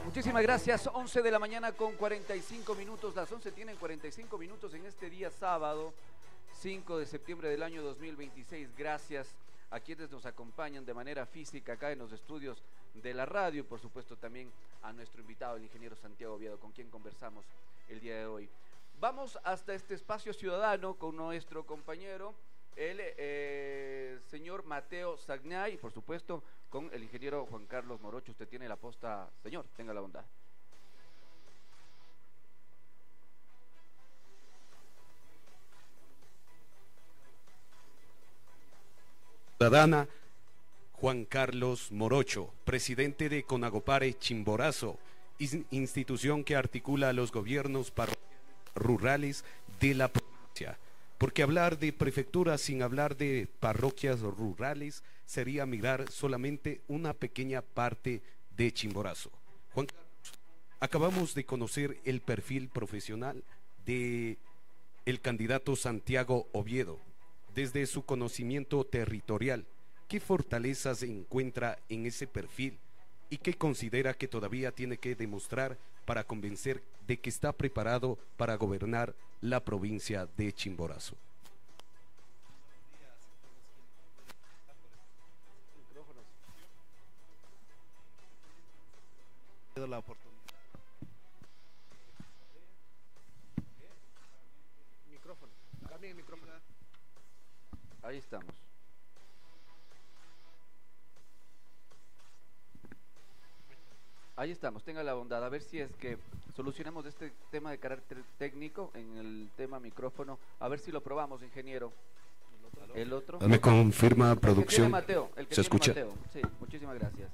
Muchísimas gracias. 11 de la mañana con 45 minutos. Las 11 tienen 45 minutos en este día sábado, 5 de septiembre del año 2026. Gracias a quienes nos acompañan de manera física acá en los estudios de la radio. Por supuesto también a nuestro invitado, el ingeniero Santiago Oviedo, con quien conversamos el día de hoy. Vamos hasta este espacio ciudadano con nuestro compañero, el señor Mateo Sagnay, y por supuesto con el ingeniero Juan Carlos Morocho. Usted tiene la posta, señor, tenga la bondad. Ciudadana Juan Carlos Morocho, presidente de Conagopare Chimborazo, institución que articula a los gobiernos rurales de la provincia. Porque hablar de prefectura sin hablar de parroquias rurales sería mirar solamente una pequeña parte de Chimborazo. Juan Carlos, acabamos de conocer el perfil profesional de el candidato Santiago Oviedo. Desde su conocimiento territorial, ¿qué fortalezas encuentra en ese perfil y qué considera que todavía tiene que demostrar para convencer de que está preparado para gobernar la provincia de Chimborazo? La oportunidad. Micrófono, cambien el micrófono. Ahí estamos. Ahí estamos, tenga la bondad, a ver si es que solucionamos este tema de carácter técnico en el tema micrófono, a ver si lo probamos, ingeniero. El otro. Me confirma producción. El que tiene Mateo, el que ¿Se tiene escucha? Mateo. Sí, muchísimas gracias.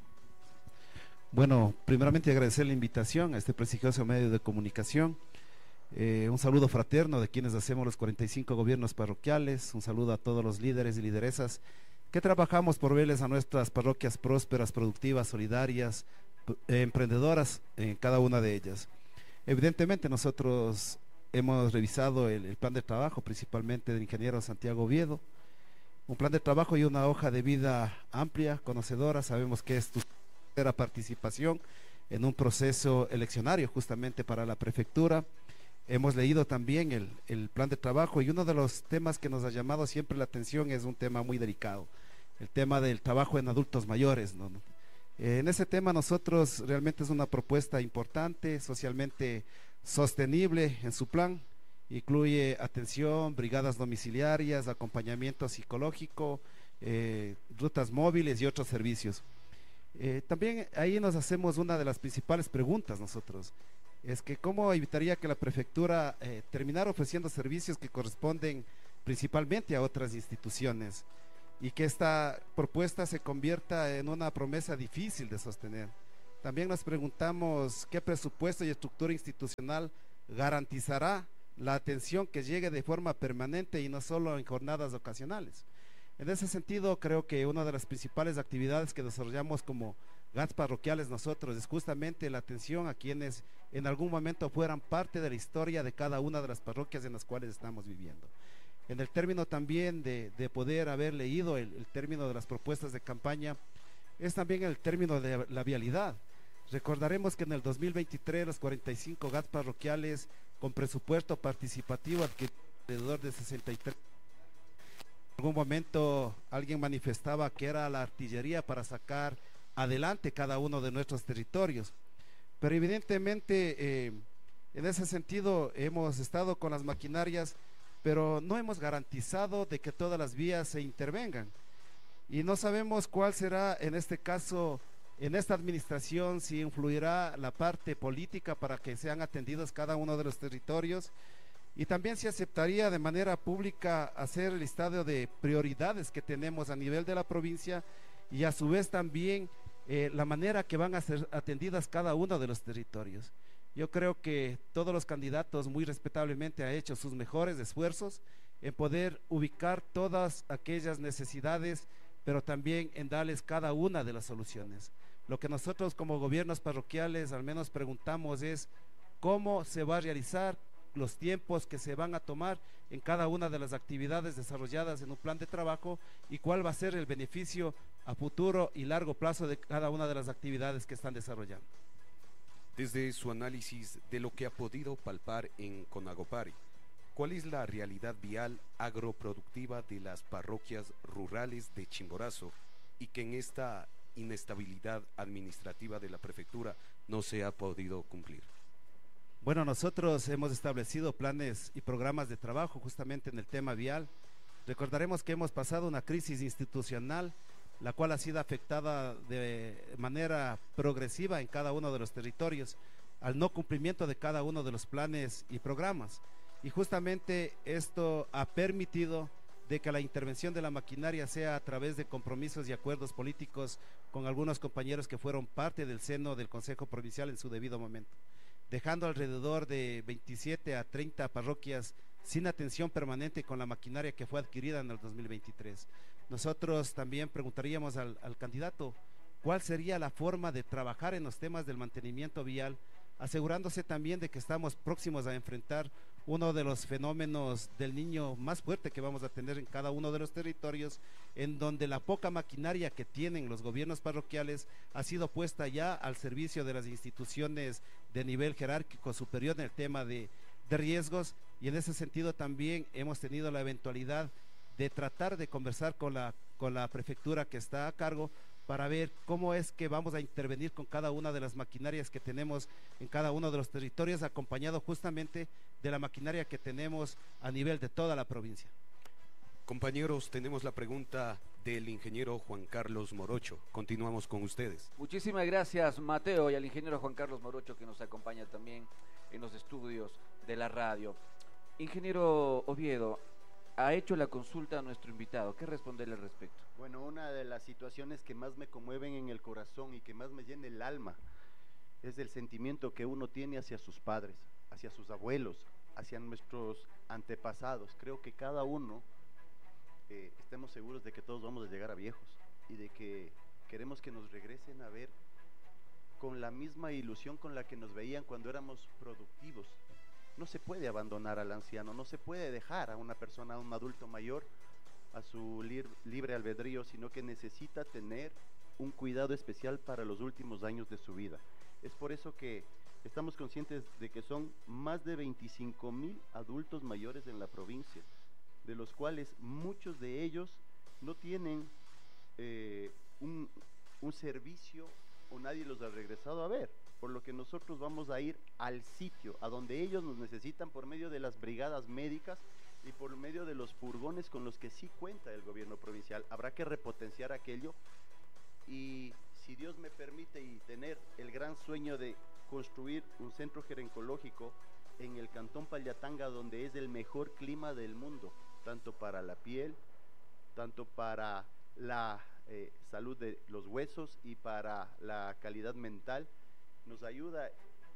Bueno, primeramente agradecer la invitación a este prestigioso medio de comunicación. Un saludo fraterno de quienes hacemos los 45 gobiernos parroquiales. Un saludo a todos los líderes y lideresas que trabajamos por verles a nuestras parroquias prósperas, productivas, solidarias, emprendedoras en cada una de ellas. Evidentemente nosotros hemos revisado el plan de trabajo, principalmente del ingeniero Santiago Oviedo. Un plan de trabajo y una hoja de vida amplia, conocedora. Sabemos que es tu tercera participación en un proceso eleccionario justamente para la prefectura. Hemos leído también el plan de trabajo y uno de los temas que nos ha llamado siempre la atención es un tema muy delicado, el tema del trabajo en adultos mayores, ¿no? En ese tema nosotros realmente es una propuesta importante, socialmente sostenible en su plan. Incluye atención, brigadas domiciliarias, acompañamiento psicológico, rutas móviles y otros servicios. También ahí nos hacemos una de las principales preguntas nosotros, es que cómo evitaría que la prefectura terminara ofreciendo servicios que corresponden principalmente a otras instituciones y que esta propuesta se convierta en una promesa difícil de sostener. También nos preguntamos qué presupuesto y estructura institucional garantizará la atención que llegue de forma permanente y no solo en jornadas ocasionales. En ese sentido, creo que una de las principales actividades que desarrollamos como GATS parroquiales nosotros es justamente la atención a quienes en algún momento fueran parte de la historia de cada una de las parroquias en las cuales estamos viviendo. En el término también de poder haber leído el término de las propuestas de campaña, es también el término de la vialidad. Recordaremos que en el 2023 los 45 GATS parroquiales con presupuesto participativo alrededor de 63. En algún momento alguien manifestaba que era la artillería para sacar adelante cada uno de nuestros territorios, pero evidentemente en ese sentido hemos estado con las maquinarias, pero no hemos garantizado de que todas las vías se intervengan y no sabemos cuál será en este caso, en esta administración, si influirá la parte política para que sean atendidos cada uno de los territorios. Y también se aceptaría de manera pública hacer el listado de prioridades que tenemos a nivel de la provincia y a su vez también la manera que van a ser atendidas cada uno de los territorios. Yo creo que todos los candidatos muy respetablemente han hecho sus mejores esfuerzos en poder ubicar todas aquellas necesidades, pero también en darles cada una de las soluciones. Lo que nosotros como gobiernos parroquiales al menos preguntamos es cómo se va a realizar, los tiempos que se van a tomar en cada una de las actividades desarrolladas en un plan de trabajo y cuál va a ser el beneficio a futuro y largo plazo de cada una de las actividades que están desarrollando. Desde su análisis de lo que ha podido palpar en Conagopare, ¿cuál es la realidad vial agroproductiva de las parroquias rurales de Chimborazo y que en esta inestabilidad administrativa de la prefectura no se ha podido cumplir? Bueno, nosotros hemos establecido planes y programas de trabajo justamente en el tema vial. Recordaremos que hemos pasado una crisis institucional, la cual ha sido afectada de manera progresiva en cada uno de los territorios, al no cumplimiento de cada uno de los planes y programas. Y justamente esto ha permitido de que la intervención de la maquinaria sea a través de compromisos y acuerdos políticos con algunos compañeros que fueron parte del seno del Consejo Provincial en su debido momento, dejando alrededor de 27 a 30 parroquias sin atención permanente con la maquinaria que fue adquirida en el 2023. Nosotros también preguntaríamos al candidato cuál sería la forma de trabajar en los temas del mantenimiento vial, asegurándose también de que estamos próximos a enfrentar uno de los fenómenos del niño más fuerte que vamos a tener en cada uno de los territorios, en donde la poca maquinaria que tienen los gobiernos parroquiales ha sido puesta ya al servicio de las instituciones de nivel jerárquico superior en el tema de riesgos, y en ese sentido también hemos tenido la eventualidad de tratar de conversar con la prefectura que está a cargo para ver cómo es que vamos a intervenir con cada una de las maquinarias que tenemos en cada uno de los territorios, acompañado justamente de la maquinaria que tenemos a nivel de toda la provincia. Compañeros, tenemos la pregunta del ingeniero Juan Carlos Morocho. Continuamos con ustedes. Muchísimas gracias, Mateo, y al ingeniero Juan Carlos Morocho, que nos acompaña también en los estudios de la radio. Ingeniero Oviedo, ha hecho la consulta a nuestro invitado. ¿Qué responderle al respecto? Bueno, una de las situaciones que más me conmueven en el corazón y que más me llena el alma es el sentimiento que uno tiene hacia sus padres, hacia sus abuelos, hacia nuestros antepasados. Creo que cada uno estemos seguros de que todos vamos a llegar a viejos y de que queremos que nos regresen a ver con la misma ilusión con la que nos veían cuando éramos productivos. No se puede abandonar al anciano, no se puede dejar a una persona, a un adulto mayor, a su libre albedrío, sino que necesita tener un cuidado especial para los últimos años de su vida. Es por eso que estamos conscientes de que son más de 25,000 adultos mayores en la provincia, de los cuales muchos de ellos no tienen un servicio o nadie los ha regresado a ver, por lo que nosotros vamos a ir al sitio, a donde ellos nos necesitan por medio de las brigadas médicas y por medio de los furgones con los que sí cuenta el gobierno provincial. Habrá que repotenciar aquello y, si Dios me permite, y tener el gran sueño de construir un centro geroncológico en el cantón Pallatanga, donde es el mejor clima del mundo, tanto para la piel, tanto para la salud de los huesos y para la calidad mental. Nos ayuda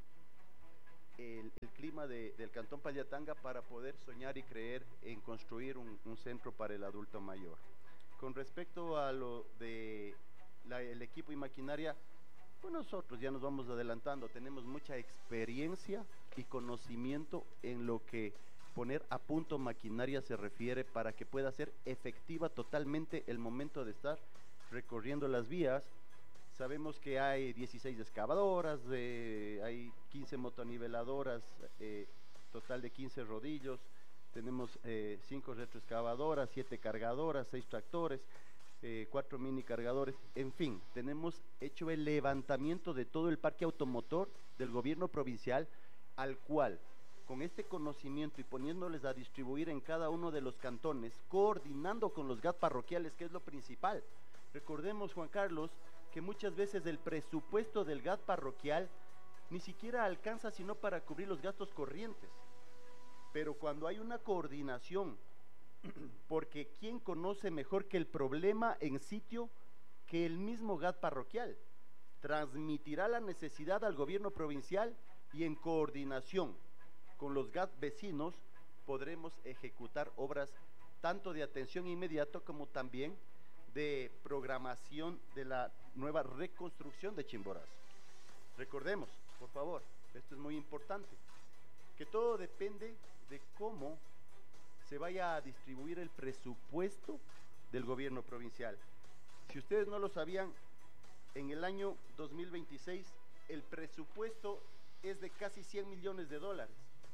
el clima del cantón Pallatanga para poder soñar y creer en construir un centro para el adulto mayor. Con respecto a lo de el equipo y maquinaria, pues nosotros ya nos vamos adelantando, tenemos mucha experiencia y conocimiento en lo que poner a punto maquinaria se refiere, para que pueda ser efectiva totalmente el momento de estar recorriendo las vías. Sabemos que hay 16 excavadoras, hay 15 motoniveladoras, total de 15 rodillos, tenemos 5 retroexcavadoras, 7 cargadoras, 6 tractores, 4 mini cargadores, en fin, tenemos hecho el levantamiento de todo el parque automotor del gobierno provincial, al cual, con este conocimiento y poniéndoles a distribuir en cada uno de los cantones, coordinando con los GAT parroquiales, que es lo principal. Recordemos, Juan Carlos, que muchas veces el presupuesto del GAT parroquial ni siquiera alcanza sino para cubrir los gastos corrientes. Pero cuando hay una coordinación, porque ¿quién conoce mejor que el problema en sitio que el mismo GAT parroquial? Transmitirá la necesidad al gobierno provincial y en coordinación con los GAT vecinos podremos ejecutar obras tanto de atención inmediata como también de programación de la nueva reconstrucción de Chimborazo. Recordemos, por favor, esto es muy importante, que todo depende de cómo se vaya a distribuir el presupuesto del gobierno provincial. Si ustedes no lo sabían, en el año 2026 el presupuesto es de casi 100 millones de dólares.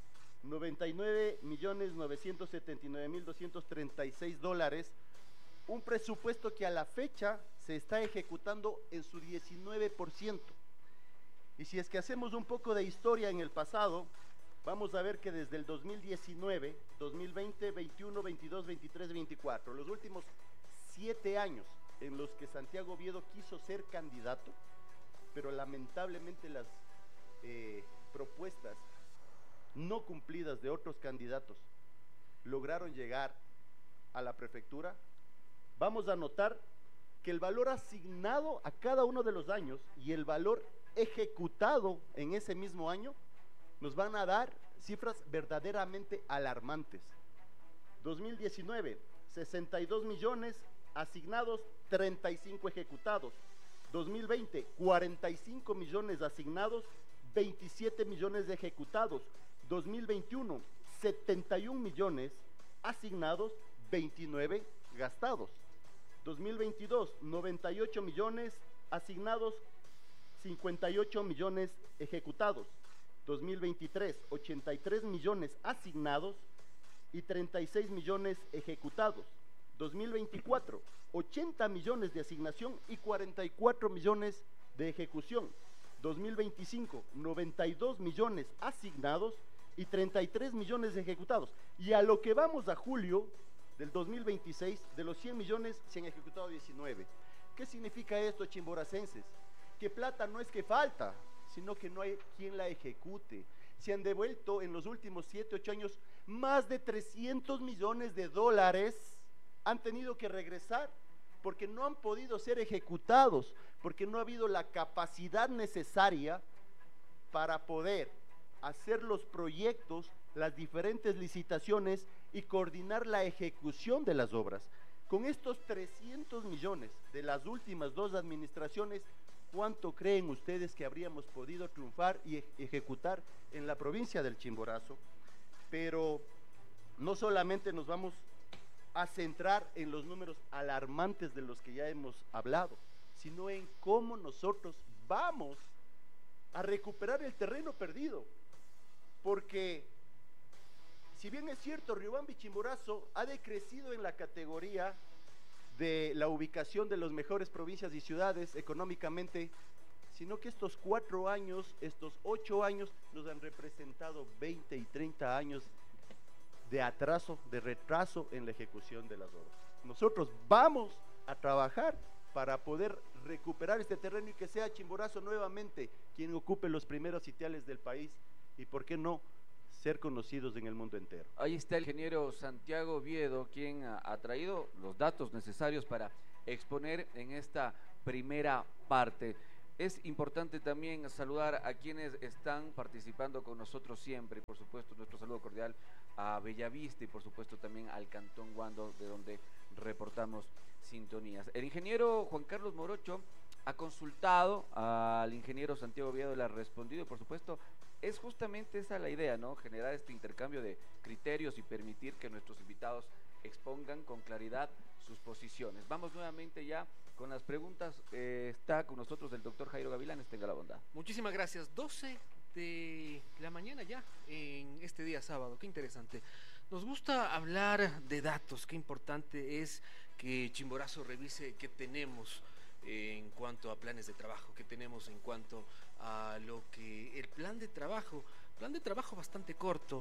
99.979.236 dólares, un presupuesto que a la fecha se está ejecutando en su 19%. Y si es que hacemos un poco de historia en el pasado, vamos a ver que desde el 2019, 2020, 21, 22, 23, 24, los últimos 7 años en los que Santiago Oviedo quiso ser candidato, pero lamentablemente las propuestas no cumplidas de otros candidatos lograron llegar a la prefectura, vamos a notar que el valor asignado a cada uno de los años y el valor ejecutado en ese mismo año nos van a dar cifras verdaderamente alarmantes. 2019, 62 millones asignados, 35 ejecutados. 2020, 45 millones asignados, 27 millones de ejecutados. 2021, 71 millones asignados, 29 gastados. 2022, 98 millones asignados, 58 millones ejecutados. 2023, 83 millones asignados y 36 millones ejecutados. 2024, 80 millones de asignación y 44 millones de ejecución. 2025, 92 millones asignados y 33 millones ejecutados. Y a lo que vamos a julio del 2026, de los 100 millones se han ejecutado 19. ¿Qué significa esto, chimboracenses? Que plata no es que falta, sino que no hay quien la ejecute. Se han devuelto en los últimos 7, 8 años más de 300 millones de dólares, han tenido que regresar porque no han podido ser ejecutados, porque no ha habido la capacidad necesaria para poder hacer los proyectos, las diferentes licitaciones y coordinar la ejecución de las obras. Con estos 300 millones de las últimas 2 administraciones, ¿cuánto creen ustedes que habríamos podido triunfar y ejecutar en la provincia del Chimborazo? Pero no solamente nos vamos a centrar en los números alarmantes de los que ya hemos hablado, sino en cómo nosotros vamos a recuperar el terreno perdido. Porque si bien es cierto, Riobamba y Chimborazo ha decrecido en la categoría de la ubicación de las mejores provincias y ciudades económicamente, sino que estos 4 años, estos 8 años nos han representado 20 y 30 años de atraso, de retraso en la ejecución de las obras. Nosotros vamos a trabajar para poder recuperar este terreno y que sea Chimborazo nuevamente quien ocupe los primeros sitiales del país y, ¿por qué no?, ser conocidos en el mundo entero. Ahí está el ingeniero Santiago Oviedo, quien ha traído los datos necesarios para exponer en esta primera parte. Es importante también saludar a quienes están participando con nosotros siempre, y por supuesto nuestro saludo cordial a Bellavista y por supuesto también al Cantón Guando, de donde reportamos sintonías. El ingeniero Juan Carlos Morocho ha consultado al ingeniero Santiago Oviedo, le ha respondido y por supuesto es justamente esa la idea, ¿no? Generar este intercambio de criterios y permitir que nuestros invitados expongan con claridad sus posiciones. Vamos nuevamente ya con las preguntas. Está con nosotros el doctor Jairo Gavilanes, tenga la bondad. Muchísimas gracias. 12 de la mañana ya en este día sábado, qué interesante. Nos gusta hablar de datos, qué importante es que Chimborazo revise qué tenemos en cuanto a planes de trabajo, qué tenemos en cuanto a lo que el plan de trabajo bastante corto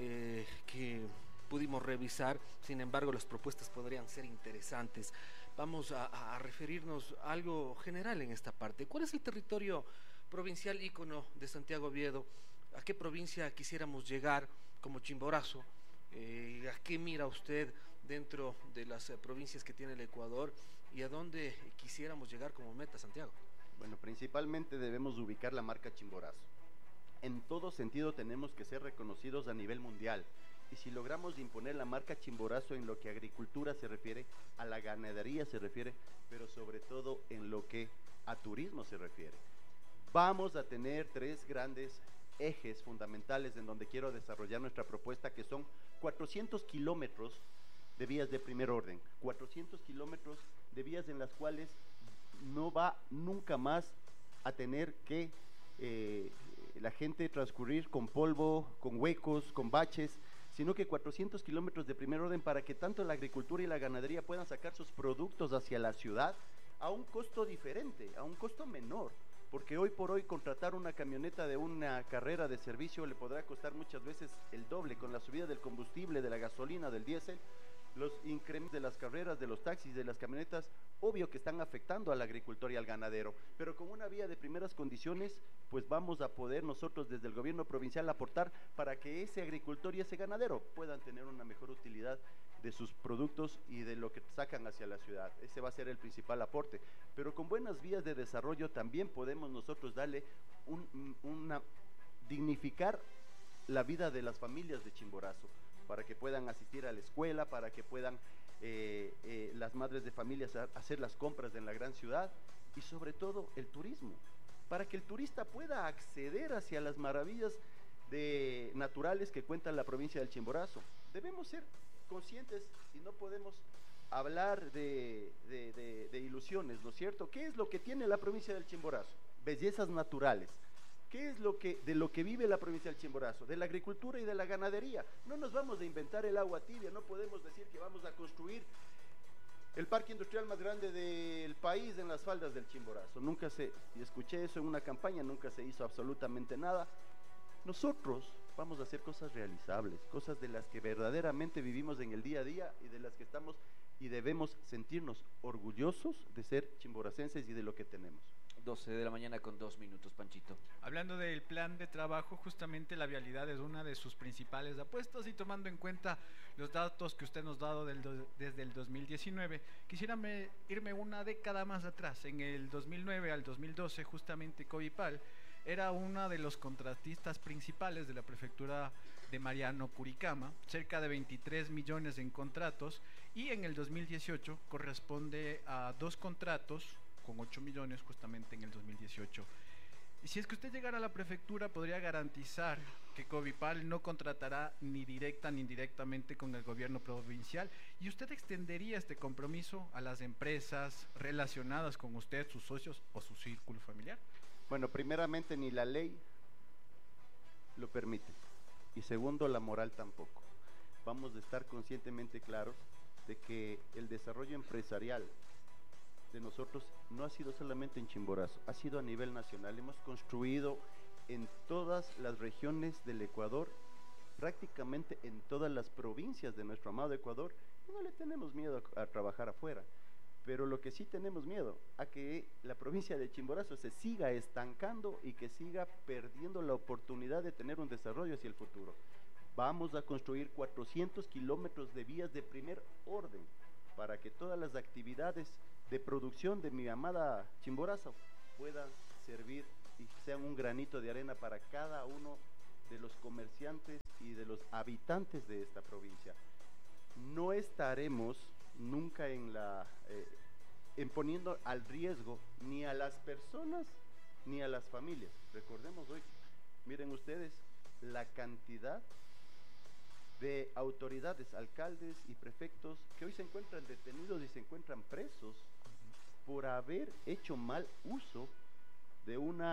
que pudimos revisar. Sin embargo, las propuestas podrían ser interesantes. Vamos a referirnos a algo general en esta parte. ¿Cuál es el territorio provincial ícono de Santiago Oviedo? ¿A qué provincia quisiéramos llegar como Chimborazo? ¿A qué mira usted dentro de las provincias que tiene el Ecuador? ¿Y a dónde quisiéramos llegar como meta, Santiago? Bueno, principalmente debemos ubicar la marca Chimborazo. En todo sentido tenemos que ser reconocidos a nivel mundial. Y si logramos imponer la marca Chimborazo en lo que a agricultura se refiere, a la ganadería se refiere, pero sobre todo en lo que a turismo se refiere, vamos a tener 3 grandes ejes fundamentales en donde quiero desarrollar nuestra propuesta, que son 400 kilómetros de vías de primer orden, 400 kilómetros de vías en las cuales no va nunca más a tener que la gente transcurrir con polvo, con huecos, con baches, sino que 400 kilómetros de primer orden para que tanto la agricultura y la ganadería puedan sacar sus productos hacia la ciudad a un costo diferente, a un costo menor, porque hoy por hoy contratar una camioneta de una carrera de servicio le podrá costar muchas veces el doble con la subida del combustible, de la gasolina, del diésel. Los incrementos de las carreras, de los taxis, de las camionetas, obvio que están afectando al agricultor y al ganadero, pero con una vía de primeras condiciones, pues vamos a poder nosotros desde el gobierno provincial aportar para que ese agricultor y ese ganadero puedan tener una mejor utilidad de sus productos y de lo que sacan hacia la ciudad. Ese va a ser el principal aporte, pero con buenas vías de desarrollo también podemos nosotros darle dignificar la vida de las familias de Chimborazo, para que puedan asistir a la escuela, para que puedan las madres de familias hacer las compras en la gran ciudad, y sobre todo el turismo, para que el turista pueda acceder hacia las maravillas naturales que cuenta la provincia del Chimborazo. Debemos ser conscientes y no podemos hablar de ilusiones, ¿no es cierto? ¿Qué es lo que tiene la provincia del Chimborazo? Bellezas naturales. ¿Qué es de lo que vive la provincia del Chimborazo? De la agricultura y de la ganadería. No nos vamos a inventar el agua tibia, no podemos decir que vamos a construir el parque industrial más grande del país en las faldas del Chimborazo. Y escuché eso en una campaña, nunca se hizo absolutamente nada. Nosotros vamos a hacer cosas realizables, cosas de las que verdaderamente vivimos en el día a día y de las que estamos y debemos sentirnos orgullosos de ser chimboracenses y de lo que tenemos. 12 de la mañana con 2 minutos, Panchito. Hablando del plan de trabajo, justamente la vialidad es una de sus principales apuestas, y tomando en cuenta los datos que usted nos ha dado desde el 2019, quisiera irme una década más atrás. En el 2009 al 2012, justamente Covipal era una de los contratistas principales de la prefectura de Mariano Curicama, cerca de 23 millones en contratos, y en el 2018 corresponde a 2 contratos con 8 millones justamente en el 2018. Y si es que usted llegara a la prefectura, podría garantizar que Covipal no contratará ni directa ni indirectamente con el gobierno provincial, y usted extendería este compromiso a las empresas relacionadas con usted, sus socios o su círculo familiar. Bueno, primeramente ni la ley lo permite, y segundo, la moral tampoco. Vamos a estar conscientemente claros de que el desarrollo empresarial de nosotros no ha sido solamente en Chimborazo, ha sido a nivel nacional. Hemos construido en todas las regiones del Ecuador, prácticamente en todas las provincias de nuestro amado Ecuador, y no le tenemos miedo a trabajar afuera, pero lo que sí tenemos miedo a que la provincia de Chimborazo se siga estancando y que siga perdiendo la oportunidad de tener un desarrollo hacia el futuro. Vamos a construir 400 kilómetros de vías de primer orden para que todas las actividades de producción de mi amada Chimborazo puedan servir y sean un granito de arena para cada uno de los comerciantes y de los habitantes de esta provincia. No estaremos nunca en poniendo al riesgo ni a las personas ni a las familias. Recordemos hoy, miren ustedes, la cantidad de autoridades, alcaldes y prefectos que hoy se encuentran detenidos y se encuentran presos por haber hecho mal uso de un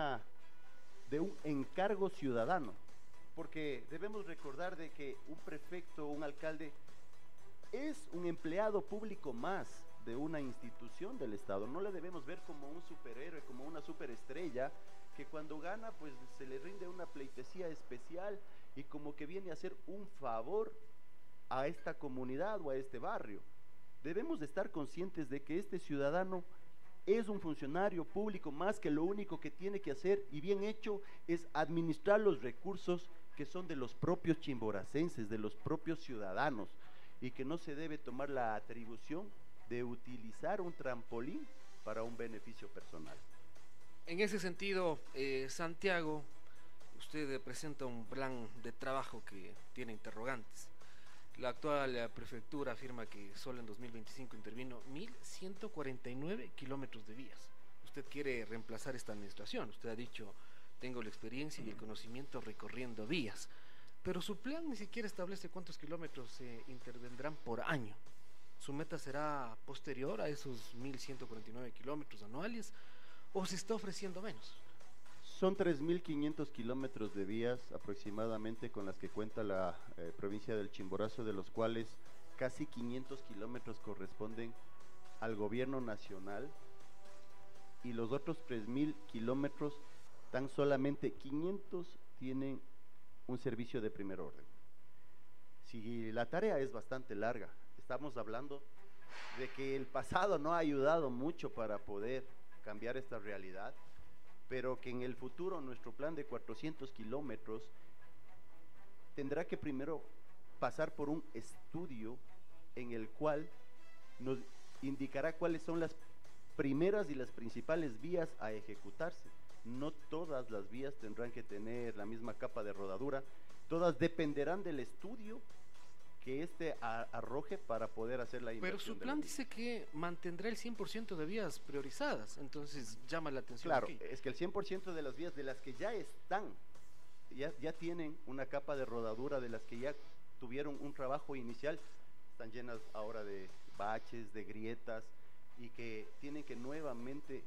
encargo ciudadano, porque debemos recordar de que un prefecto o un alcalde es un empleado público más de una institución del Estado. No le debemos ver como un superhéroe, como una superestrella que cuando gana pues se le rinde una pleitesía especial y como que viene a hacer un favor a esta comunidad o a este barrio. Debemos de estar conscientes de que este ciudadano es un funcionario público más, que lo único que tiene que hacer, y bien hecho, es administrar los recursos que son de los propios chimboracenses, de los propios ciudadanos, y que no se debe tomar la atribución de utilizar un trampolín para un beneficio personal. En ese sentido, Santiago, usted presenta un plan de trabajo que tiene interrogantes. La actual prefectura afirma que solo en 2025 intervino 1.149 kilómetros de vías. Usted quiere reemplazar esta administración. Usted ha dicho, tengo la experiencia y el conocimiento recorriendo vías. Pero su plan ni siquiera establece cuántos kilómetros se intervendrán por año. ¿Su meta será posterior a esos 1.149 kilómetros anuales o se está ofreciendo menos? Son 3.500 kilómetros de vías aproximadamente con las que cuenta la provincia del Chimborazo, de los cuales casi 500 kilómetros corresponden al gobierno nacional y los otros 3.000 kilómetros, tan solamente 500 tienen un servicio de primer orden. Si la tarea es bastante larga, estamos hablando de que el pasado no ha ayudado mucho para poder cambiar esta realidad, pero que en el futuro nuestro plan de 400 kilómetros tendrá que primero pasar por un estudio en el cual nos indicará cuáles son las primeras y las principales vías a ejecutarse. No todas las vías tendrán que tener la misma capa de rodadura, todas dependerán del estudio que arroje para poder hacer la inversión. Pero su plan dice que mantendrá el 100% de vías priorizadas, entonces llama la atención. Claro, aquí. es que el 100% de las vías de las que ya están, ya tienen una capa de rodadura, de las que ya tuvieron un trabajo inicial, están llenas ahora de baches, de grietas, y que tienen que nuevamente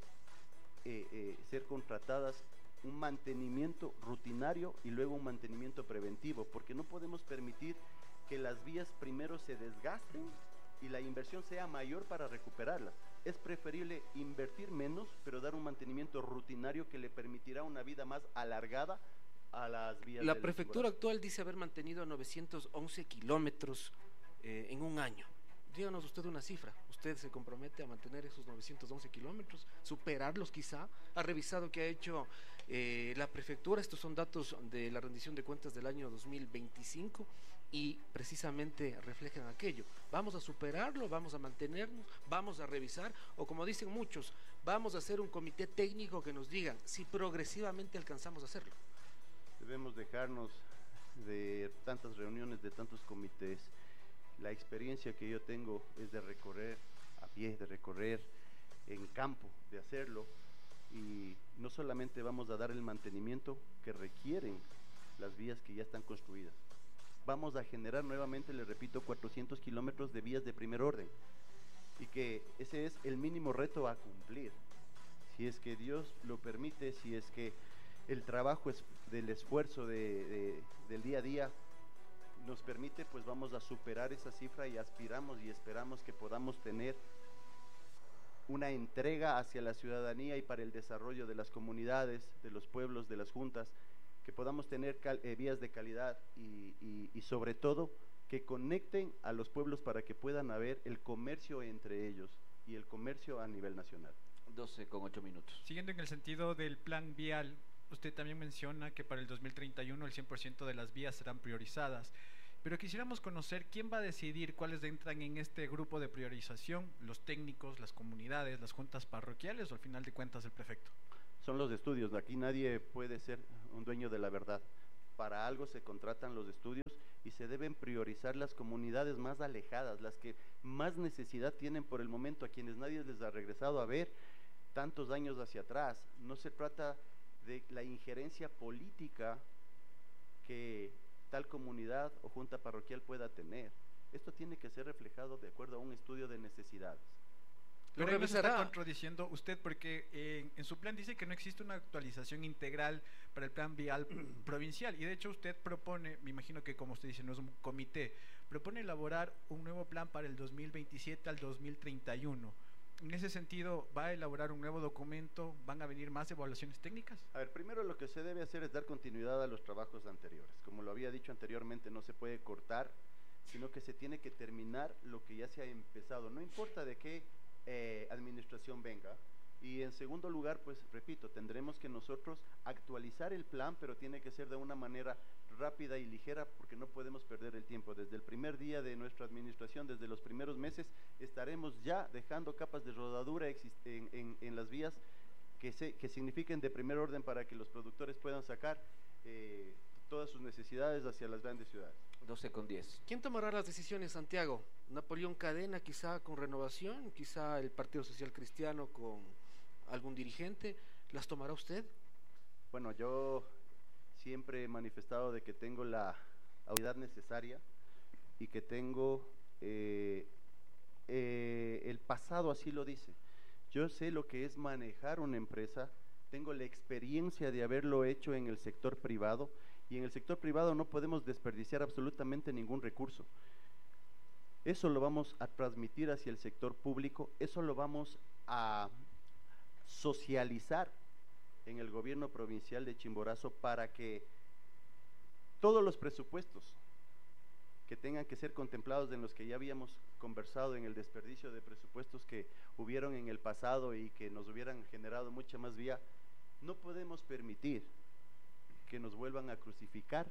ser contratadas, un mantenimiento rutinario y luego un mantenimiento preventivo, porque no podemos permitir que las vías primero se desgasten y la inversión sea mayor para recuperarlas. Es preferible invertir menos, pero dar un mantenimiento rutinario que le permitirá una vida más alargada a las vías. La prefectura actual dice haber mantenido 911 kilómetros en un año. Díganos usted una cifra. ¿Usted se compromete a mantener esos 911 kilómetros? ¿Superarlos quizá? ¿Ha revisado qué ha hecho la prefectura? Estos son datos de la rendición de cuentas del año 2025 y precisamente reflejan aquello. ¿Vamos a superarlo? ¿Vamos a mantenernos? ¿Vamos a revisar? O como dicen muchos, vamos a hacer un comité técnico que nos diga si progresivamente alcanzamos a hacerlo. Debemos dejarnos de tantas reuniones, de tantos comités. La experiencia que yo tengo es de recorrer a pie, de recorrer en campo, de hacerlo, y no solamente vamos a dar el mantenimiento que requieren las vías que ya están construidas, vamos a generar nuevamente, le repito, 400 kilómetros de vías de primer orden, y que ese es el mínimo reto a cumplir. Si es que Dios lo permite, si es que el trabajo es del esfuerzo del día a día nos permite, pues vamos a superar esa cifra y aspiramos y esperamos que podamos tener una entrega hacia la ciudadanía y para el desarrollo de las comunidades, de los pueblos, de las juntas, que podamos tener vías de calidad y sobre todo que conecten a los pueblos para que puedan haber el comercio entre ellos y el comercio a nivel nacional. 12:08. Siguiendo en el sentido del plan vial, usted también menciona que para el 2031 el 100% de las vías serán priorizadas, pero quisiéramos conocer quién va a decidir cuáles entran en este grupo de priorización, los técnicos, las comunidades, las juntas parroquiales o al final de cuentas el prefecto. Son los estudios, aquí nadie puede ser un dueño de la verdad. Para algo se contratan los estudios y se deben priorizar las comunidades más alejadas, las que más necesidad tienen por el momento, a quienes nadie les ha regresado a ver tantos años hacia atrás. No se trata de la injerencia política que tal comunidad o junta parroquial pueda tener. Esto tiene que ser reflejado de acuerdo a un estudio de necesidades. Pero ahí me está contradiciendo usted porque en su plan dice que no existe una actualización integral para el plan vial provincial y de hecho usted propone, me imagino que como usted dice no es un comité, propone elaborar un nuevo plan para el 2027 al 2031. En ese sentido, ¿va a elaborar un nuevo documento? ¿Van a venir más evaluaciones técnicas? A ver, primero lo que se debe hacer es dar continuidad a los trabajos anteriores. Como lo había dicho anteriormente, no se puede cortar, sino que se tiene que terminar lo que ya se ha empezado. No importa de qué administración venga. Y en segundo lugar, pues repito, tendremos que nosotros actualizar el plan, pero tiene que ser de una manera rápida y ligera porque no podemos perder el tiempo. Desde el primer día de nuestra administración, desde los primeros meses, estaremos ya dejando capas de rodadura en las vías que signifiquen de primer orden para que los productores puedan sacar todas sus necesidades hacia las grandes ciudades. 12:10. ¿Quién tomará las decisiones, Santiago? ¿Napoleón Cadena quizá con Renovación? ¿Quizá el Partido Social Cristiano con algún dirigente? ¿Las tomará usted? Bueno, yo siempre he manifestado de que tengo la autoridad necesaria y que tengo el pasado así lo dice. Yo sé lo que es manejar una empresa tengo la experiencia de haberlo hecho en el sector privado, y en el sector privado no podemos desperdiciar absolutamente ningún recurso. Eso lo vamos a transmitir hacia el sector público, eso lo vamos a socializar en el gobierno provincial de Chimborazo para que todos los presupuestos que tengan que ser contemplados, en los que ya habíamos conversado, en el desperdicio de presupuestos que hubieron en el pasado y que nos hubieran generado mucha más vía, no podemos permitir que nos vuelvan a crucificar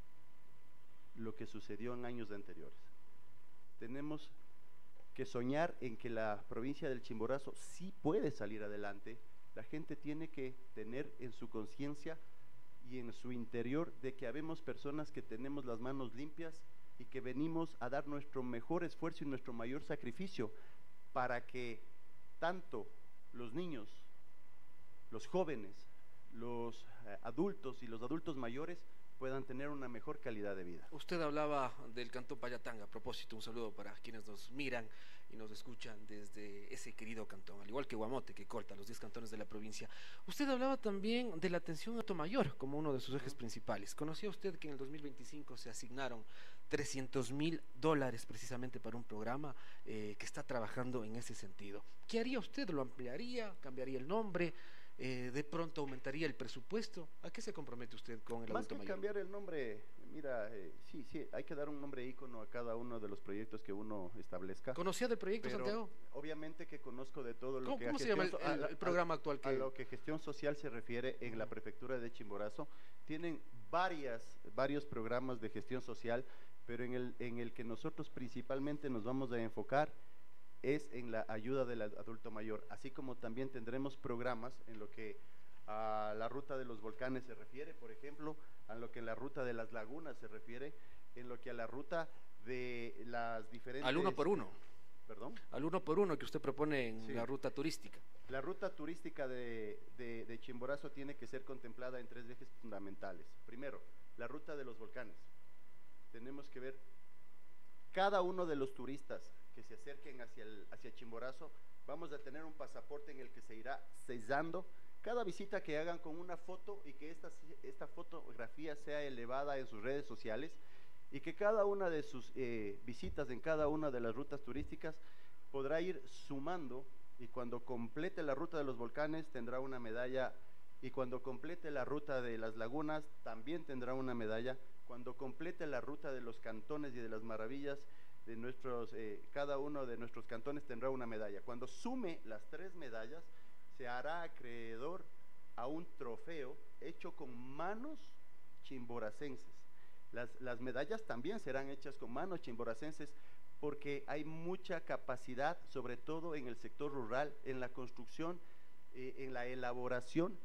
lo que sucedió en años anteriores. Tenemos que soñar en que la provincia del Chimborazo sí puede salir adelante. La gente tiene que tener en su conciencia y en su interior de que habemos personas que tenemos las manos limpias y que venimos a dar nuestro mejor esfuerzo y nuestro mayor sacrificio para que tanto los niños, los jóvenes, los adultos y los adultos mayores puedan tener una mejor calidad de vida. Usted hablaba del Cantón Payatanga. A propósito, un saludo para quienes nos miran y nos escuchan desde ese querido cantón, al igual que Guamote, que corta los 10 cantones de la provincia. Usted hablaba también de la atención a Atomayor como uno de sus ejes principales. ¿Conocía usted que en el 2025 se asignaron $300,000 precisamente para un programa que está trabajando en ese sentido? ¿Qué haría usted? ¿Lo ampliaría? ¿Cambiaría el nombre? ¿De pronto aumentaría el presupuesto? ¿A qué se compromete usted con el Más adulto que mayor? cambiar el nombre, mira, sí, hay que dar un nombre ícono a cada uno de los proyectos que uno establezca. ¿Conocía del proyecto, Pero Santiago? obviamente que conozco de todo lo que ¿Cómo a se llama gestión el programa actual que...? a lo que gestión social se refiere en la prefectura de Chimborazo. Tienen varios programas de gestión social, pero en el que nosotros principalmente nos vamos a enfocar es en la ayuda del adulto mayor, así como también tendremos programas en lo que a la ruta de los volcanes se refiere, por ejemplo, a lo que la ruta de las lagunas se refiere, en lo que a la ruta de las diferentes... Al 1x1. ¿Perdón? Al 1x1 que usted propone en Sí. la ruta turística. La ruta turística de Chimborazo tiene que ser contemplada en 3 ejes fundamentales. Primero, la ruta de los volcanes. Tenemos que ver cada uno de los turistas que se acerquen hacia Chimborazo. Vamos a tener un pasaporte en el que se irá sellando cada visita que hagan con una foto, y que esta fotografía sea elevada en sus redes sociales, y que cada una de sus visitas en cada una de las rutas turísticas podrá ir sumando, y cuando complete la ruta de los volcanes tendrá una medalla, y cuando complete la ruta de las lagunas también tendrá una medalla, cuando complete la ruta de los cantones y de las maravillas de cada uno de nuestros cantones tendrá una medalla. Cuando sume las 3 medallas, se hará acreedor a un trofeo hecho con manos chimboracenses. Las medallas también serán hechas con manos chimboracenses, porque hay mucha capacidad, sobre todo en el sector rural, en la construcción, en la elaboración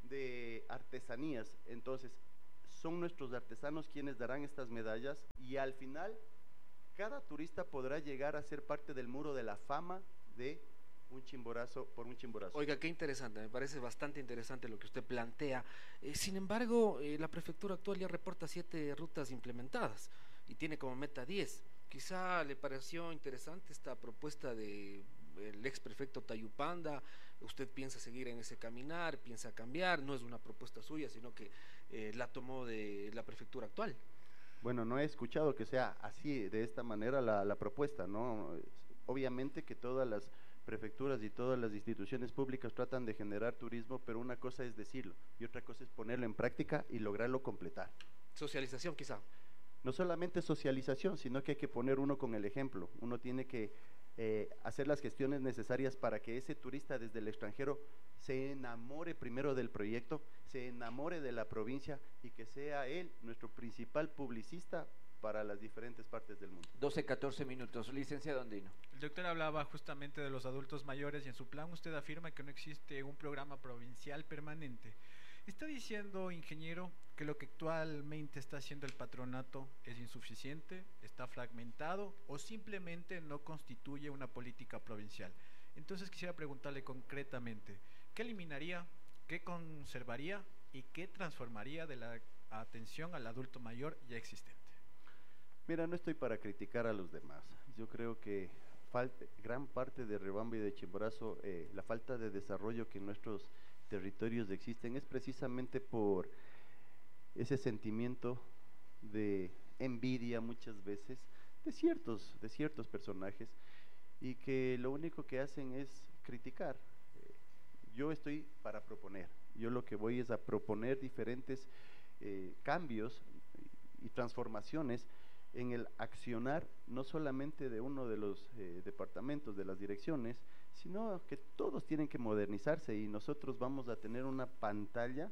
de artesanías. Entonces, son nuestros artesanos quienes darán estas medallas, y al final cada turista podrá llegar a ser parte del muro de la fama de un Chimborazo por un Chimborazo. Oiga, qué interesante, me parece bastante interesante lo que usted plantea. Sin embargo, la prefectura actual ya reporta 7 rutas implementadas y tiene como meta 10. Quizá le pareció interesante esta propuesta del ex prefecto Tayupanda. ¿Usted piensa seguir en ese caminar? ¿Piensa cambiar? No es una propuesta suya, sino que la tomó de la prefectura actual. Bueno, no he escuchado que sea así, de esta manera la propuesta, ¿no? Obviamente que todas las prefecturas y todas las instituciones públicas tratan de generar turismo, pero una cosa es decirlo y otra cosa es ponerlo en práctica y lograrlo completar. Socialización quizá. No solamente socialización, sino que hay que poner uno con el ejemplo. Uno tiene que hacer las gestiones necesarias para que ese turista desde el extranjero se enamore primero del proyecto, se enamore de la provincia, y que sea él nuestro principal publicista para las diferentes partes del mundo. 12-14 minutos. Licenciado Andino. El doctor hablaba justamente de los adultos mayores, y en su plan usted afirma que no existe un programa provincial permanente. ¿Está diciendo, ingeniero, que lo que actualmente está haciendo el patronato es insuficiente, está fragmentado o simplemente no constituye una política provincial? Entonces quisiera preguntarle concretamente, ¿qué eliminaría, qué conservaría y qué transformaría de la atención al adulto mayor ya existente? Mira, no estoy para criticar a los demás. Yo creo que gran parte de Riobamba y de Chimborazo, la falta de desarrollo que nuestros territorios existen es precisamente por ese sentimiento de envidia muchas veces de ciertos personajes y que lo único que hacen es criticar. Yo estoy para proponer, yo lo que voy es a proponer diferentes cambios y transformaciones en el accionar no solamente de uno de los departamentos, de las direcciones, sino que todos tienen que modernizarse y nosotros vamos a tener una pantalla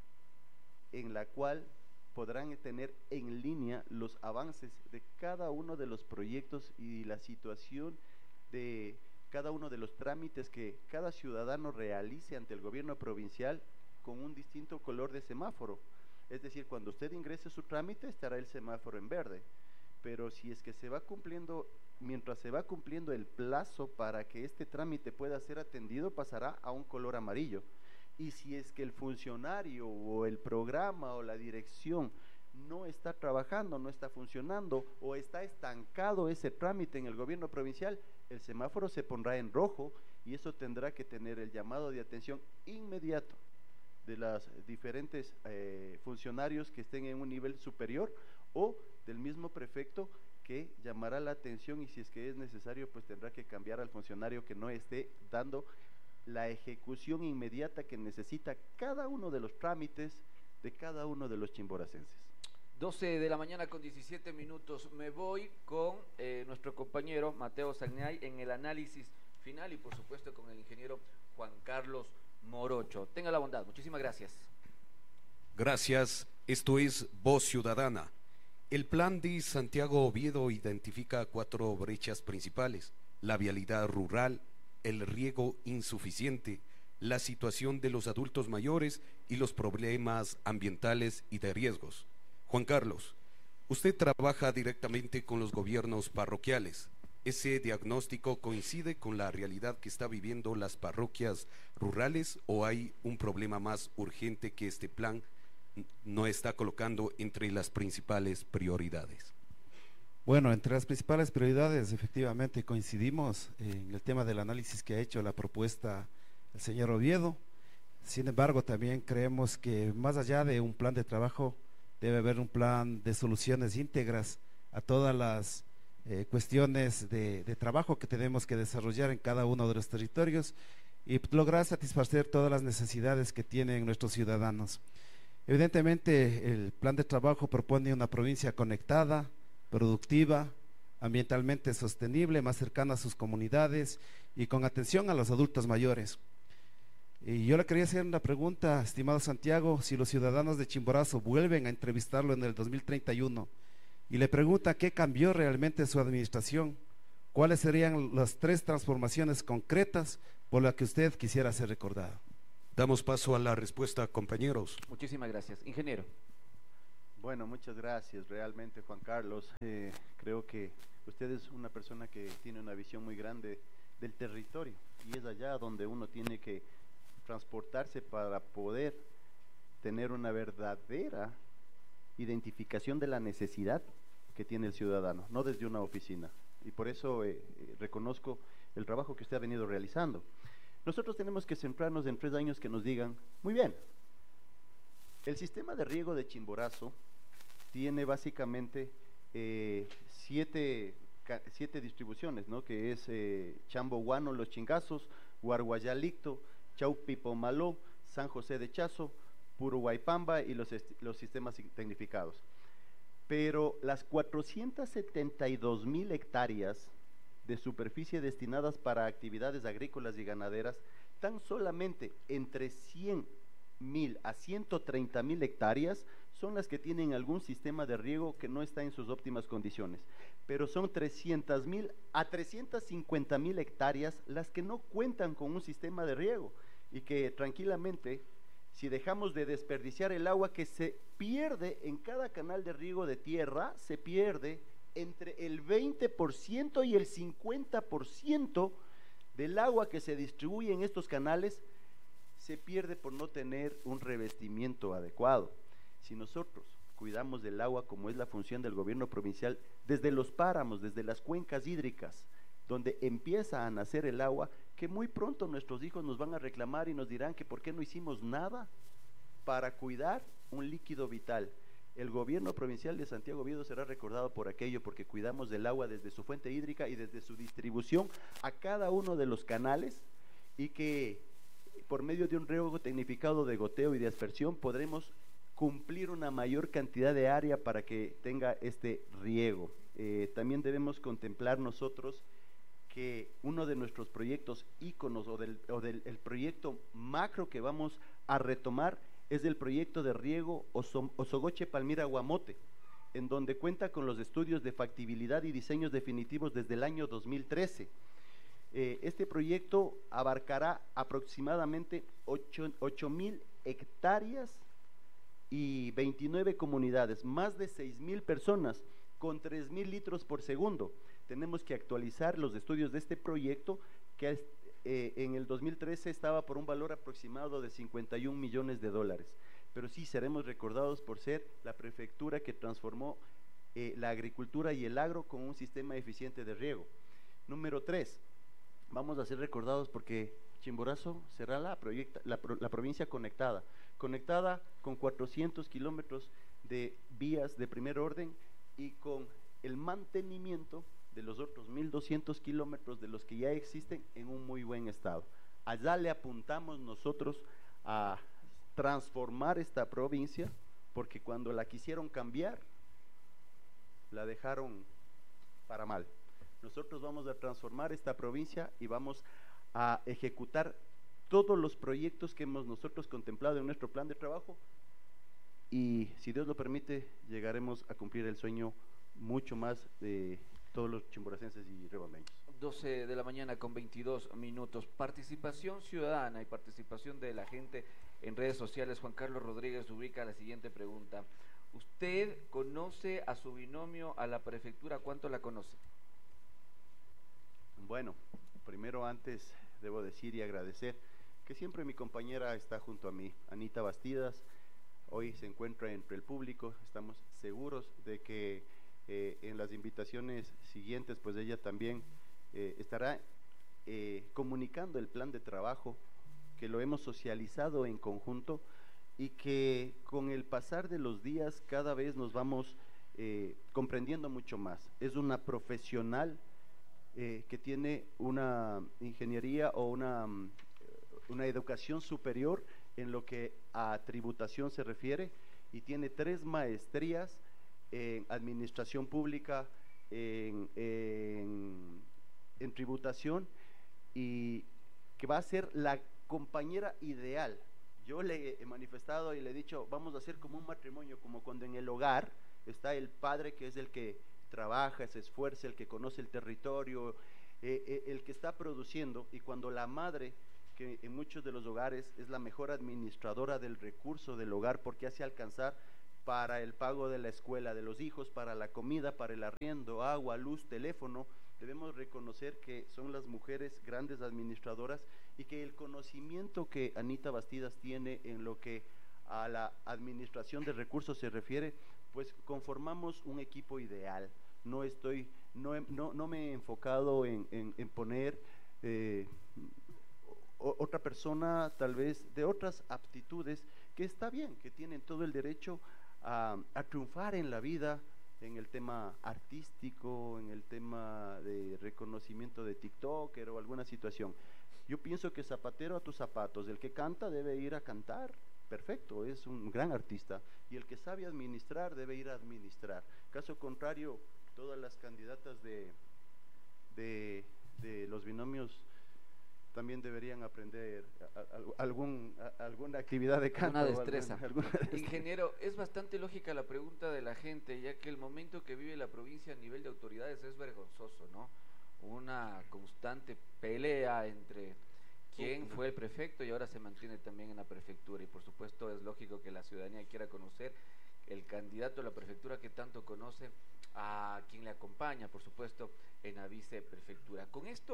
en la cual podrán tener en línea los avances de cada uno de los proyectos y la situación de cada uno de los trámites que cada ciudadano realice ante el gobierno provincial con un distinto color de semáforo. Es decir, cuando usted ingrese su trámite estará el semáforo en verde, pero si es que se va cumpliendo, mientras se va cumpliendo el plazo para que este trámite pueda ser atendido, pasará a un color amarillo. Y si es que el funcionario o el programa o la dirección no está trabajando, no está funcionando o está estancado ese trámite en el gobierno provincial, el semáforo se pondrá en rojo y eso tendrá que tener el llamado de atención inmediato de los diferentes funcionarios que estén en un nivel superior o del mismo prefecto que llamará la atención y si es que es necesario pues tendrá que cambiar al funcionario que no esté dando la ejecución inmediata que necesita cada uno de los trámites de cada uno de los chimboracenses. 12 de la mañana con 17 minutos. Me voy con nuestro compañero Mateo Sagnay en el análisis final y por supuesto con el ingeniero Juan Carlos Morocho. Tenga la bondad. Muchísimas gracias. Gracias. Esto es Voz Ciudadana. El plan de Santiago Oviedo identifica 4 brechas principales: la vialidad rural, el riego insuficiente, la situación de los adultos mayores y los problemas ambientales y de riesgos. Juan Carlos, usted trabaja directamente con los gobiernos parroquiales. ¿Ese diagnóstico coincide con la realidad que está viviendo las parroquias rurales o hay un problema más urgente que este plan no está colocando entre las principales prioridades? Bueno, entre las principales prioridades efectivamente coincidimos en el tema del análisis que ha hecho la propuesta el señor Oviedo. Sin embargo, también creemos que más allá de un plan de trabajo debe haber un plan de soluciones íntegras a todas las cuestiones de trabajo que tenemos que desarrollar en cada uno de los territorios y lograr satisfacer todas las necesidades que tienen nuestros ciudadanos. Evidentemente, el plan de trabajo propone una provincia conectada, productiva, ambientalmente sostenible, más cercana a sus comunidades y con atención a los adultos mayores. Y yo le quería hacer una pregunta, estimado Santiago, si los ciudadanos de Chimborazo vuelven a entrevistarlo en el 2031 y le pregunta qué cambió realmente su administración, cuáles serían las 3 transformaciones concretas por las que usted quisiera ser recordado. Damos paso a la respuesta, compañeros. Muchísimas gracias. Ingeniero. Bueno, muchas gracias realmente, Juan Carlos. Creo que usted es una persona que tiene una visión muy grande del territorio y es allá donde uno tiene que transportarse para poder tener una verdadera identificación de la necesidad que tiene el ciudadano, no desde una oficina. Y por eso reconozco el trabajo que usted ha venido realizando. Nosotros tenemos que centrarnos en 3 años que nos digan, muy bien, el sistema de riego de Chimborazo tiene básicamente 7 distribuciones, ¿no? Que es Chamboguano, Los Chingazos, Huarguayalicto, Chaupipomaló, San José de Chazo, Puruhuaypamba y los sistemas tecnificados. Pero las 472,000 hectáreas de superficie destinadas para actividades agrícolas y ganaderas, tan solamente entre 100,000 a 130,000 hectáreas son las que tienen algún sistema de riego que no está en sus óptimas condiciones, pero son 300,000 a 350,000 hectáreas las que no cuentan con un sistema de riego y que tranquilamente, si dejamos de desperdiciar el agua que se pierde en cada canal de riego de tierra, se pierde entre el 20% y el 50% del agua que se distribuye en estos canales, se pierde por no tener un revestimiento adecuado. Si nosotros cuidamos del agua como es la función del gobierno provincial, desde los páramos, desde las cuencas hídricas, donde empieza a nacer el agua, que muy pronto nuestros hijos nos van a reclamar y nos dirán que por qué no hicimos nada para cuidar un líquido vital. El gobierno provincial de Santiago Oviedo será recordado por aquello, porque cuidamos del agua desde su fuente hídrica y desde su distribución a cada uno de los canales, y que por medio de un riego tecnificado de goteo y de aspersión podremos cumplir una mayor cantidad de área para que tenga este riego. También debemos contemplar nosotros que uno de nuestros proyectos íconos o del proyecto macro que vamos a retomar es el proyecto de riego Osogoche Palmira Guamote, en donde cuenta con los estudios de factibilidad y diseños definitivos desde el año 2013. Este proyecto abarcará aproximadamente 8,000 hectáreas y 29 comunidades, más de 6,000 personas con 3,000 litros por segundo. Tenemos que actualizar los estudios de este proyecto, que en el 2013 estaba por un valor aproximado de 51 millones de dólares. Pero sí seremos recordados por ser la prefectura que transformó la agricultura y el agro con un sistema eficiente de riego. Número 3, vamos a ser recordados porque Chimborazo será la provincia conectada con 400 kilómetros de vías de primer orden y con el mantenimiento de los otros 1,200 kilómetros de los que ya existen en un muy buen estado. Allá le apuntamos nosotros a transformar esta provincia, porque cuando la quisieron cambiar, la dejaron para mal. Nosotros vamos a transformar esta provincia y vamos a ejecutar todos los proyectos que hemos nosotros contemplado en nuestro plan de trabajo, y si Dios lo permite, llegaremos a cumplir el sueño mucho más de todos los chimboracenses y riobambeños. 12 de la mañana con 22 minutos. Participación ciudadana y participación de la gente en redes sociales. Juan Carlos Rodríguez ubica la siguiente pregunta. ¿Usted conoce a su binomio a la prefectura? ¿Cuánto la conoce? Bueno, primero antes debo decir y agradecer que siempre mi compañera está junto a mí, Anita Bastidas. Hoy se encuentra entre el público. Estamos seguros de que en las invitaciones siguientes, pues ella también estará comunicando el plan de trabajo, que lo hemos socializado en conjunto y que con el pasar de los días cada vez nos vamos comprendiendo mucho más. Es una profesional que tiene una ingeniería o una educación superior en lo que a tributación se refiere, y tiene 3 maestrías en administración pública, en tributación, y que va a ser la compañera ideal. Yo le he manifestado y le he dicho, vamos a hacer como un matrimonio, como cuando en el hogar está el padre, que es el que trabaja, se esfuerza, el que conoce el territorio, el que está produciendo, y cuando la madre, que en muchos de los hogares es la mejor administradora del recurso del hogar, porque hace alcanzar para el pago de la escuela de los hijos, para la comida, para el arriendo, agua, luz, teléfono. Debemos reconocer que son las mujeres grandes administradoras, y que el conocimiento que Anita Bastidas tiene en lo que a la administración de recursos se refiere, pues conformamos un equipo ideal. No me he enfocado en poner otra persona tal vez de otras aptitudes, que está bien, que tienen todo el derecho a triunfar en la vida, en el tema artístico, en el tema de reconocimiento de TikToker o alguna situación. Yo pienso que zapatero a tus zapatos, el que canta debe ir a cantar, perfecto, es un gran artista, y el que sabe administrar debe ir a administrar. Caso contrario, todas las candidatas de los binomios también deberían aprender alguna actividad de canto. Una destreza. Alguna destreza. Ingeniero, es bastante lógica la pregunta de la gente, ya que el momento que vive la provincia a nivel de autoridades es vergonzoso, ¿no? Una constante pelea entre quién fue el prefecto y ahora se mantiene también en la prefectura, y por supuesto es lógico que la ciudadanía quiera conocer el candidato a la prefectura que tanto conoce a quien le acompaña, por supuesto, en la viceprefectura. Con esto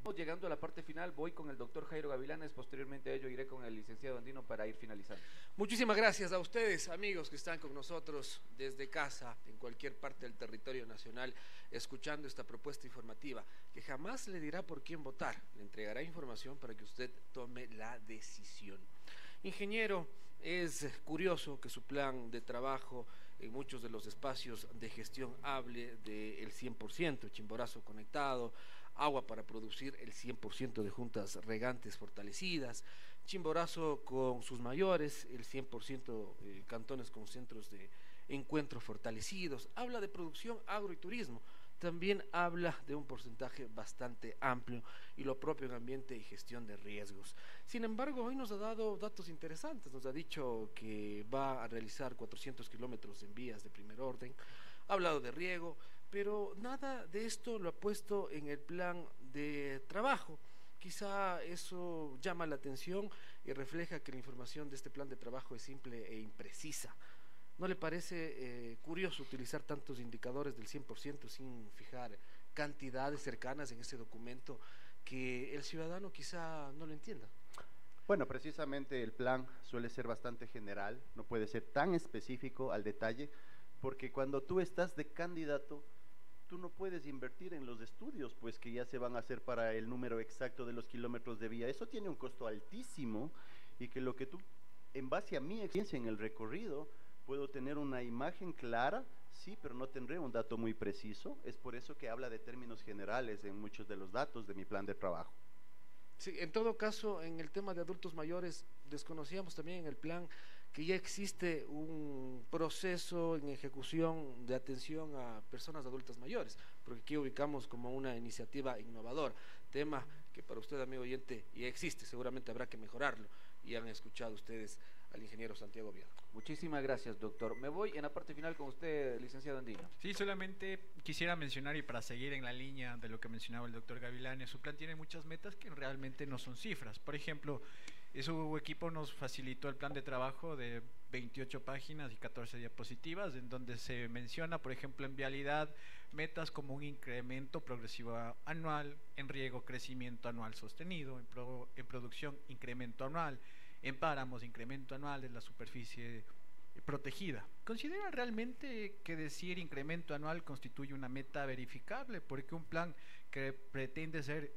Llegando a la parte final, voy con el doctor Jairo Gavilanes, posteriormente a ello iré con el licenciado Andino para ir finalizando. Muchísimas gracias a ustedes, amigos que están con nosotros desde casa, en cualquier parte del territorio nacional, escuchando esta propuesta informativa, que jamás le dirá por quién votar, le entregará información para que usted tome la decisión. Ingeniero, es curioso que su plan de trabajo en muchos de los espacios de gestión hable del 100%, Chimborazo conectado, agua para producir el 100% de juntas regantes fortalecidas, Chimborazo con sus mayores, el 100% cantones con centros de encuentro fortalecidos, habla de producción, agro y turismo, también habla de un porcentaje bastante amplio y lo propio en ambiente y gestión de riesgos. Sin embargo, hoy nos ha dado datos interesantes, nos ha dicho que va a realizar 400 kilómetros en vías de primer orden, ha hablado de riego, pero nada de esto lo ha puesto en el plan de trabajo. Quizá eso llama la atención y refleja que la información de este plan de trabajo es simple e imprecisa. ¿No le parece curioso utilizar tantos indicadores del 100% sin fijar cantidades cercanas en ese documento que el ciudadano quizá no lo entienda? Bueno, precisamente el plan suele ser bastante general, no puede ser tan específico al detalle, porque cuando tú estás de candidato, tú no puedes invertir en los estudios, pues que ya se van a hacer para el número exacto de los kilómetros de vía. Eso tiene un costo altísimo y que lo que tú, en base a mi experiencia en el recorrido, puedo tener una imagen clara, sí, pero no tendré un dato muy preciso. Es por eso que habla de términos generales en muchos de los datos de mi plan de trabajo. Sí, en todo caso, en el tema de adultos mayores, desconocíamos también en el plan que ya existe un proceso en ejecución de atención a personas adultas mayores, porque aquí ubicamos como una iniciativa innovadora, tema que para usted, amigo oyente, ya existe, seguramente habrá que mejorarlo, y han escuchado ustedes al ingeniero Santiago Oviedo. Muchísimas gracias, doctor. Me voy en la parte final con usted, licenciado Andino. Sí, solamente quisiera mencionar, y para seguir en la línea de lo que mencionaba el doctor Gavilanes, su plan tiene muchas metas que realmente no son cifras. Por ejemplo, su equipo nos facilitó el plan de trabajo de 28 páginas y 14 diapositivas, en donde se menciona, por ejemplo, en vialidad, metas como un incremento progresivo anual, en riego, crecimiento anual sostenido, en producción, incremento anual, en páramos, incremento anual de la superficie protegida. ¿Considera realmente que decir incremento anual constituye una meta verificable? Porque un plan que pretende ser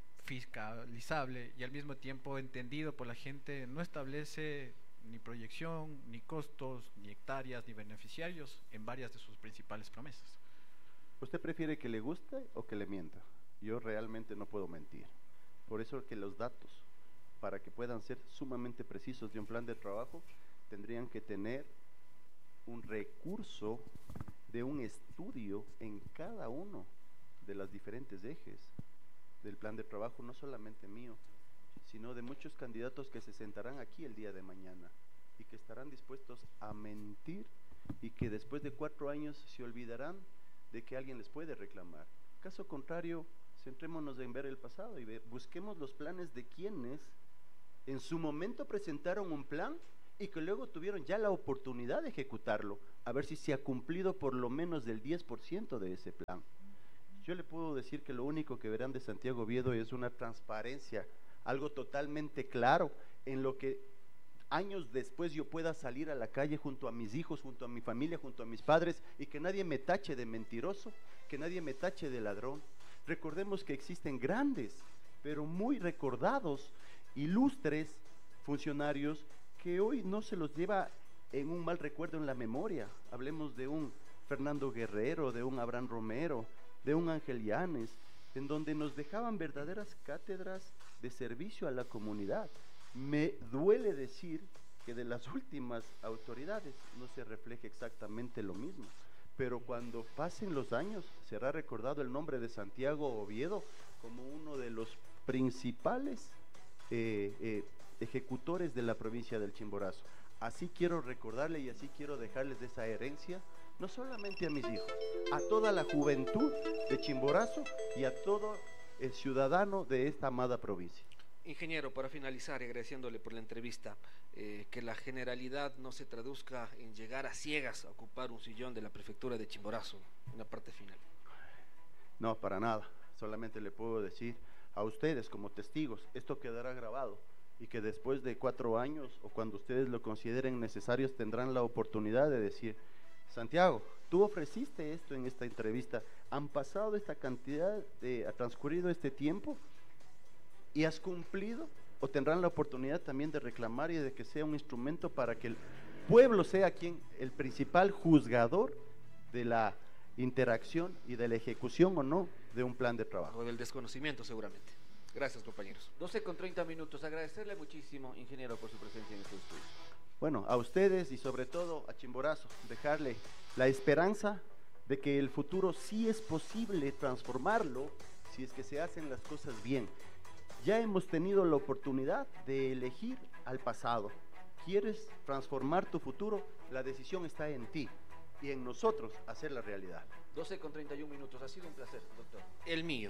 fiscalizable y al mismo tiempo entendido por la gente no establece ni proyección, ni costos, ni hectáreas, ni beneficiarios en varias de sus principales promesas. ¿Usted prefiere que le guste o que le mienta? Yo realmente no puedo mentir. Por eso que los datos, para que puedan ser sumamente precisos de un plan de trabajo, tendrían que tener un recurso de un estudio en cada uno de los diferentes ejes del plan de trabajo, no solamente mío, sino de muchos candidatos que se sentarán aquí el día de mañana y que estarán dispuestos a mentir y que después de 4 años se olvidarán de que alguien les puede reclamar. Caso contrario, centrémonos en ver el pasado y busquemos los planes de quienes en su momento presentaron un plan y que luego tuvieron ya la oportunidad de ejecutarlo, a ver si se ha cumplido por lo menos del 10% de ese plan. Yo le puedo decir que lo único que verán de Santiago Oviedo es una transparencia, algo totalmente claro, en lo que años después yo pueda salir a la calle junto a mis hijos, junto a mi familia, junto a mis padres, y que nadie me tache de mentiroso, que nadie me tache de ladrón. Recordemos que existen grandes, pero muy recordados, ilustres funcionarios que hoy no se los lleva en un mal recuerdo en la memoria. Hablemos de un Fernando Guerrero, de un Abraham Romero, de un Ángel Llanes, en donde nos dejaban verdaderas cátedras de servicio a la comunidad. Me duele decir que de las últimas autoridades no se refleja exactamente lo mismo, pero cuando pasen los años será recordado el nombre de Santiago Oviedo como uno de los principales ejecutores de la provincia del Chimborazo. Así quiero recordarle y así quiero dejarles de esa herencia, no solamente a mis hijos, a toda la juventud de Chimborazo y a todo el ciudadano de esta amada provincia. Ingeniero, para finalizar y agradeciéndole por la entrevista, que la generalidad no se traduzca en llegar a ciegas a ocupar un sillón de la prefectura de Chimborazo en la parte final. No, para nada, solamente le puedo decir a ustedes como testigos, esto quedará grabado y que después de 4 años o cuando ustedes lo consideren necesarios tendrán la oportunidad de decir: Santiago, tú ofreciste esto en esta entrevista, han pasado esta cantidad ha transcurrido este tiempo y has cumplido, o tendrán la oportunidad también de reclamar y de que sea un instrumento para que el pueblo sea el principal juzgador de la interacción y de la ejecución o no de un plan de trabajo. O del desconocimiento seguramente. Gracias, compañeros. 12:30. Agradecerle muchísimo, ingeniero, por su presencia en estos estudios. Bueno, a ustedes y sobre todo a Chimborazo, dejarle la esperanza de que el futuro sí es posible transformarlo si es que se hacen las cosas bien. Ya hemos tenido la oportunidad de elegir al pasado. ¿Quieres transformar tu futuro? La decisión está en ti y en nosotros hacer la realidad. 12:31. Ha sido un placer, doctor. El mío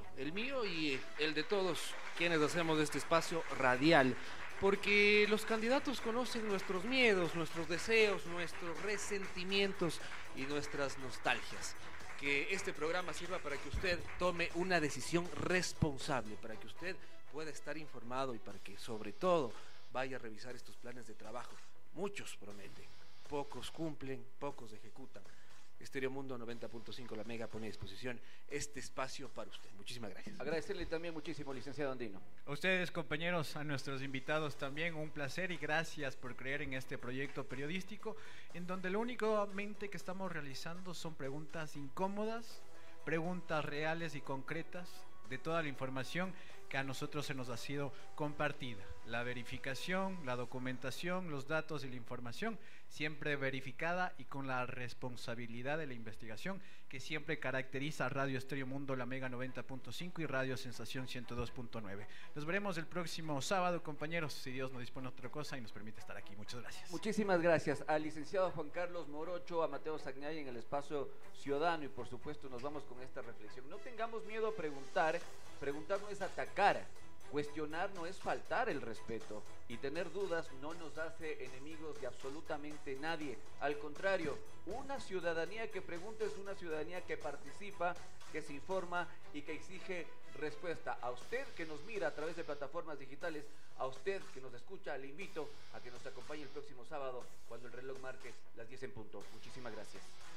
y el de todos quienes hacemos este espacio radial, porque los candidatos conocen nuestros miedos, nuestros deseos, nuestros resentimientos y nuestras nostalgias. Que este programa sirva para que usted tome una decisión responsable, para que usted pueda estar informado y para que sobre todo vaya a revisar estos planes de trabajo. Muchos prometen, pocos cumplen, pocos ejecutan. Estéreo Mundo 90.5 La Mega pone a disposición este espacio para usted. Muchísimas gracias. Agradecerle también muchísimo, licenciado Andino. A ustedes, compañeros, a nuestros invitados también, un placer y gracias por creer en este proyecto periodístico, en donde lo únicamente que estamos realizando son preguntas incómodas, preguntas reales y concretas de toda la información que a nosotros se nos ha sido compartida. La verificación, la documentación, los datos y la información siempre verificada y con la responsabilidad de la investigación que siempre caracteriza a Radio Estéreo Mundo La Mega 90.5 y Radio Sensación 102.9. Nos veremos el próximo sábado, compañeros, si Dios nos dispone otra cosa y nos permite estar aquí. Muchas gracias. Muchísimas gracias al licenciado Juan Carlos Morocho, a Mateo Sagnayi en el espacio ciudadano, y por supuesto nos vamos con esta reflexión. No tengamos miedo a preguntar. Preguntar no es atacar, cuestionar no es faltar el respeto, y tener dudas no nos hace enemigos de absolutamente nadie. Al contrario, una ciudadanía que pregunta es una ciudadanía que participa, que se informa y que exige respuesta. A usted que nos mira a través de plataformas digitales, a usted que nos escucha, le invito a que nos acompañe el próximo sábado cuando el reloj marque las 10 en punto. Muchísimas gracias.